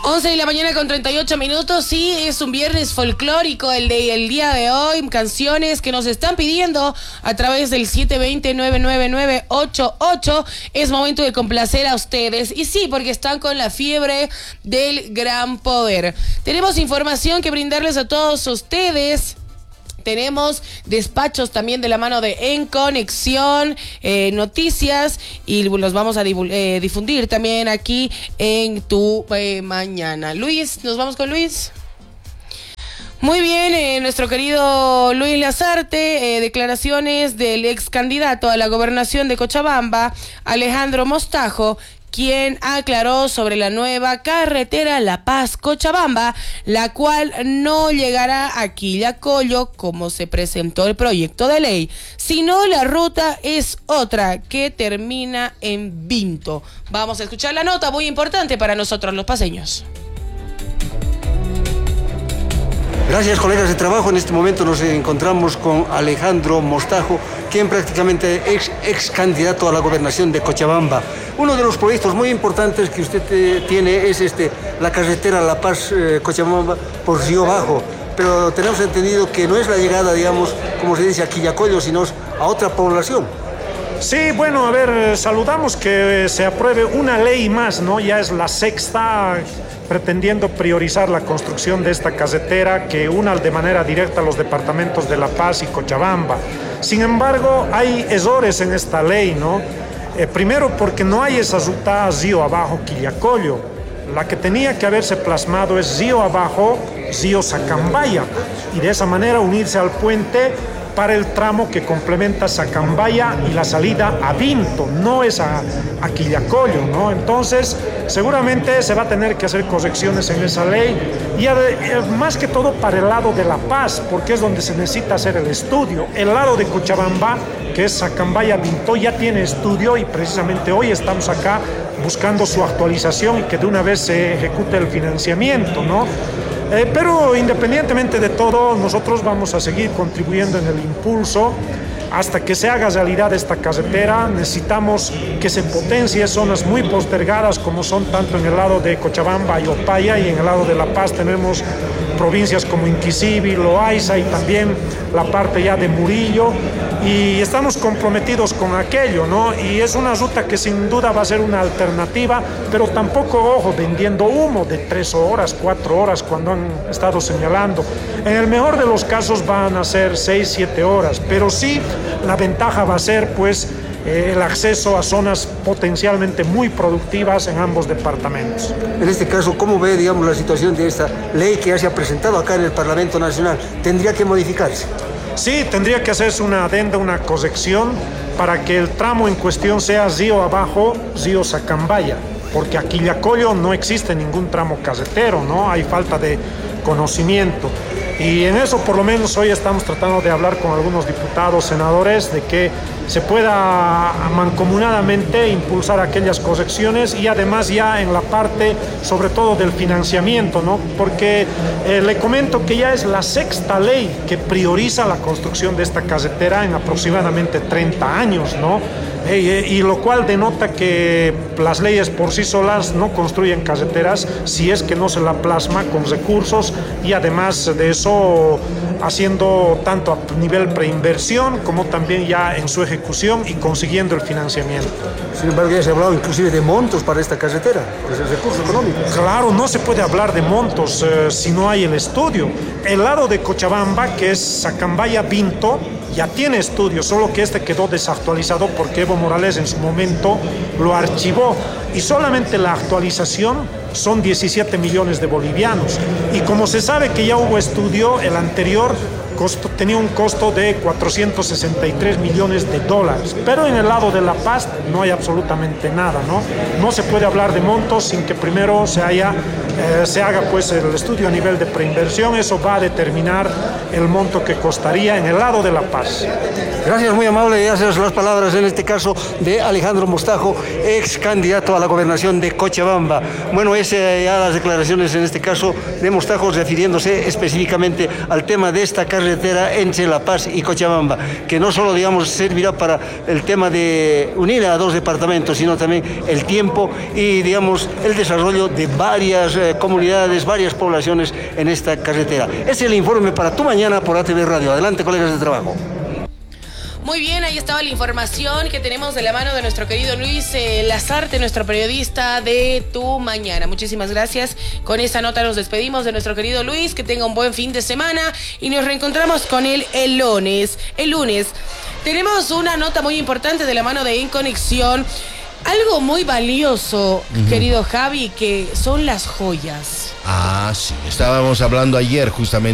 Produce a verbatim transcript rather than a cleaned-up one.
once de la mañana con treinta y ocho minutos. Sí, es un viernes folclórico el, de, el día de hoy. Canciones que nos están pidiendo a través del siete dos cero, nueve nueve nueve, ocho ocho. Es momento de complacer a ustedes. Y sí, porque están con la fiebre del gran poder. Tenemos información que brindarles a todos ustedes. Tenemos despachos también de la mano de En Conexión, eh, noticias, y los vamos a eh, difundir también aquí en Tu eh, Mañana. Luis, ¿nos vamos con Luis? Muy bien, eh, nuestro querido Luis Lazarte, eh, declaraciones del ex candidato a la gobernación de Cochabamba, Alejandro Mostajo, quien aclaró sobre la nueva carretera La Paz-Cochabamba, la cual no llegará a Quillacollo como se presentó el proyecto de ley, sino la ruta es otra que termina en Vinto. Vamos a escuchar la nota, muy importante para nosotros los paseños. Gracias, colegas de trabajo. En este momento nos encontramos con Alejandro Mostajo, quien prácticamente ex, ex candidato a la gobernación de Cochabamba. Uno de los proyectos muy importantes que usted eh, tiene es este, la carretera La Paz-Cochabamba eh, por Río Bajo. Pero tenemos entendido que no es la llegada, digamos, como se dice, a Quillacollo, sino a otra población. Sí, bueno, a ver, saludamos que se apruebe una ley más, ¿no? Ya es la sexta, pretendiendo priorizar la construcción de esta carretera que una de manera directa a los departamentos de La Paz y Cochabamba. Sin embargo, hay errores en esta ley, ¿no? Eh, primero, porque no hay esa ruta Río Abajo, Quillacollo. La que tenía que haberse plasmado es Río Abajo, Río Sacambaya, y de esa manera unirse al puente para el tramo que complementa Sacambaya y la salida a Vinto, no es a, a Quillacollo, ¿no? Entonces, seguramente se va a tener que hacer correcciones en esa ley, y eh, más que todo para el lado de La Paz, porque es donde se necesita hacer el estudio. El lado de Cochabamba, que es Sacambaya-Vinto, ya tiene estudio, y precisamente hoy estamos acá buscando su actualización y que de una vez se ejecute el financiamiento, ¿no? Eh, pero independientemente de todo, nosotros vamos a seguir contribuyendo en el impulso hasta que se haga realidad esta carretera. Necesitamos que se potencie zonas muy postergadas como son tanto en el lado de Cochabamba y Opaya, y en el lado de La Paz tenemos provincias como Inquisibi, Loaiza y también la parte ya de Murillo, y estamos comprometidos con aquello, ¿no? Y es una ruta que sin duda va a ser una alternativa, pero tampoco, ojo, vendiendo humo de tres horas, cuatro horas, cuando han estado señalando. En el mejor de los casos van a ser seis, siete horas, pero sí la ventaja va a ser, pues, eh, el acceso a zonas potencialmente muy productivas en ambos departamentos. En este caso, ¿cómo ve, digamos, la situación de esta ley que ya se ha presentado acá en el Parlamento Nacional? ¿Tendría que modificarse? Sí, tendría que hacerse una adenda, una corrección para que el tramo en cuestión sea Río Abajo, Río Sacambaya, porque a Quillacollo no existe ningún tramo carretero, ¿no? Hay falta de conocimiento. Y en eso, por lo menos, hoy estamos tratando de hablar con algunos diputados, senadores, de que se pueda mancomunadamente impulsar aquellas correcciones, y además ya en la parte, sobre todo, del financiamiento, ¿no? Porque eh, le comento que ya es la sexta ley que prioriza la construcción de esta carretera en aproximadamente treinta años, ¿no? Eh, y lo cual denota que las leyes por sí solas no construyen carreteras si es que no se la plasma con recursos, y además de eso haciendo tanto a nivel preinversión como también ya en su ejecución y consiguiendo el financiamiento. Sin embargo, ya se ha hablado inclusive de montos para esta carretera, por ese recurso económico. Claro, no se puede hablar de montos eh, si no hay el estudio. El lado de Cochabamba, que es Sacambaya-Vinto, ya tiene estudio, solo que este quedó desactualizado porque Evo Morales en su momento lo archivó, y solamente la actualización son diecisiete millones de bolivianos, y como se sabe que ya hubo estudio, el anterior costo, tenía un costo de cuatrocientos sesenta y tres millones de dólares, pero en el lado de La Paz no hay absolutamente nada, ¿no? No se puede hablar de montos sin que primero se, haya, eh, se haga pues el estudio a nivel de preinversión. Eso va a determinar el monto que costaría en el lado de La Paz. Gracias, muy amable. Gracias las palabras, en este caso, de Alejandro Mostajo, ex candidato a la gobernación de Cochabamba. Bueno, esas ya las declaraciones, en este caso, de Mostajo, refiriéndose específicamente al tema de esta carretera carretera entre La Paz y Cochabamba, que no solo, digamos, servirá para el tema de unir a dos departamentos, sino también el tiempo y, digamos, el desarrollo de varias eh, comunidades, varias poblaciones en esta carretera. Este es el informe para Tu Mañana por A T V Radio. Adelante, colegas de trabajo. Muy bien, ahí estaba la información que tenemos de la mano de nuestro querido Luis eh, Lazarte, nuestro periodista de Tu Mañana. Muchísimas gracias. Con esa nota nos despedimos de nuestro querido Luis. Que tenga un buen fin de semana y nos reencontramos con él el lunes. El lunes tenemos una nota muy importante de la mano de En Conexión. Algo muy valioso, uh-huh. querido Javi, que son las joyas. Ah, sí. Estábamos hablando ayer justamente